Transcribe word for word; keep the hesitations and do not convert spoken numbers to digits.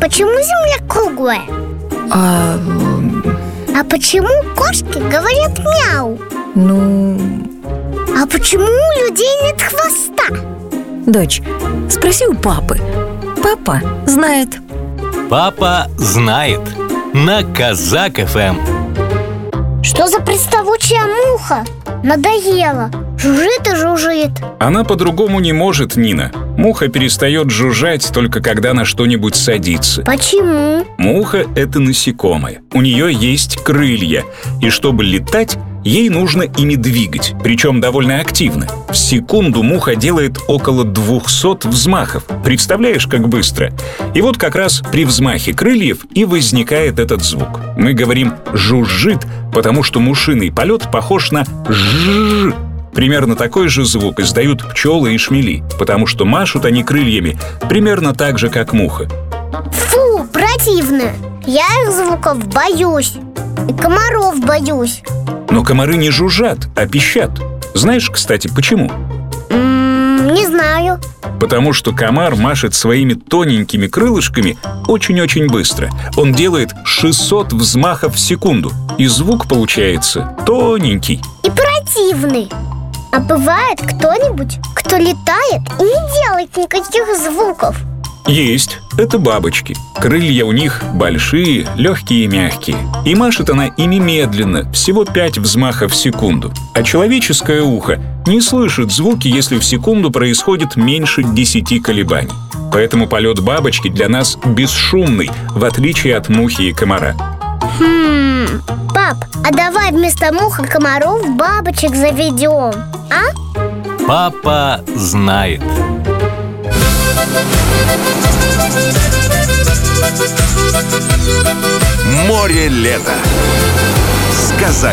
почему Земля круглая? А... А почему кошки говорят мяу? Ну... А почему у людей нет хвоста? Дочь, спроси у папы. Папа знает. Папа знает. На Казак эф эм. Что за приставучая муха? Надоело. Жужжит и жужжит. Она по-другому не может, Нина. Муха перестает жужжать только когда на что-нибудь садится. Почему? Муха — это насекомое. У нее есть крылья. И чтобы летать, ей нужно ими двигать, причем довольно активно. В секунду муха делает около двухсот взмахов. Представляешь, как быстро? И вот как раз при взмахе крыльев и возникает этот звук. Мы говорим «жужжит», потому что мушиный полет похож на «жжжж». Примерно такой же звук издают пчелы и шмели, потому что машут они крыльями примерно так же, как муха. Фу, противно. Я их звуков боюсь. И комаров боюсь. Но комары не жужжат, а пищат. Знаешь, кстати, почему? М-м, не знаю. Потому что комар машет своими тоненькими крылышками очень-очень быстро. Он делает шестьсот взмахов в секунду. И звук получается тоненький. И противный. А бывает кто-нибудь, кто летает и не делает никаких звуков? Есть. Это бабочки. Крылья у них большие, легкие и мягкие. И машет она ими медленно, всего пять взмахов в секунду. А человеческое ухо не слышит звуки, если в секунду происходит меньше десяти колебаний. Поэтому полет бабочки для нас бесшумный, в отличие от мухи и комара. Хм, пап, а давай вместо мух и комаров бабочек заведем, а? Папа знает. Море лета с Казак.